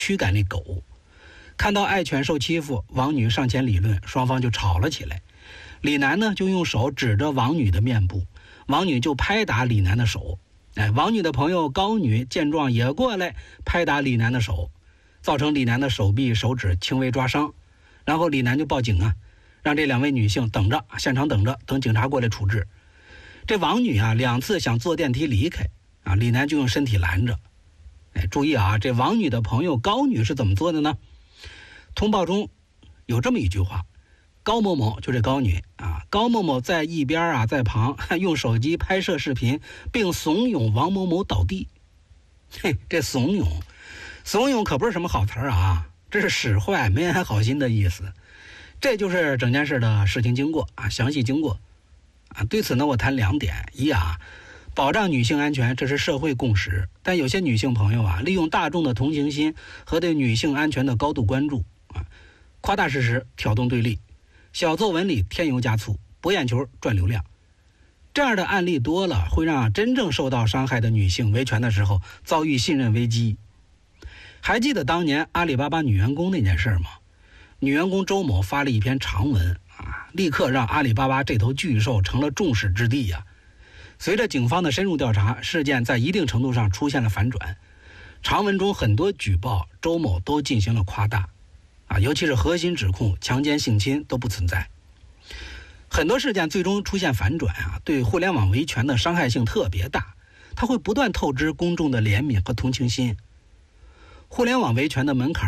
驱赶那狗。看到爱犬受欺负，王女上前理论，双方就吵了起来。李楠呢就用手指着王女的面部，王女就拍打李楠的手。王女的朋友高女见状也过来拍打李楠的手，造成李楠的手臂、手指轻微抓伤。然后李楠就报警啊，让这两位女性等着，现场等着，等警察过来处置。这王女啊2次想坐电梯离开啊，李楠就用身体拦着。注意啊，这王女的朋友高女是怎么做的呢？通报中有这么一句话，高某某就这高女啊，高某某在一边啊，在旁用手机拍摄视频，并怂恿王某某倒地。这怂恿可不是什么好词啊，这是使坏、没安好心的意思。这就是整件事的事情经过啊，详细经过啊。对此呢，我谈2点：一啊，保障女性安全，这是社会共识，但有些女性朋友啊，利用大众的同情心和对女性安全的高度关注啊，夸大事实，挑动对立，小作文里添油加醋，博眼球赚流量。这样的案例多了，会让真正受到伤害的女性维权的时候遭遇信任危机。还记得当年阿里巴巴女员工那件事吗？女员工周某发了一篇长文啊，立刻让阿里巴巴这头巨兽成了众矢之的呀。随着警方的深入调查，事件在一定程度上出现了反转。长文中很多举报周某都进行了夸大啊，尤其是核心指控强奸性侵都不存在。很多事件最终出现反转啊，对互联网维权的伤害性特别大，它会不断透支公众的怜悯和同情心。互联网维权的门槛